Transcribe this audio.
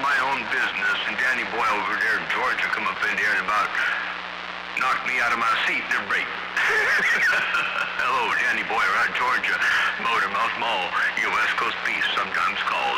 my own business, and Danny Boy over there in Georgia come up in there and about knocked me out of my seat in a break. Hello, Danny Boy around Georgia, Motormouth Mall, your West Coast Beast, sometimes called.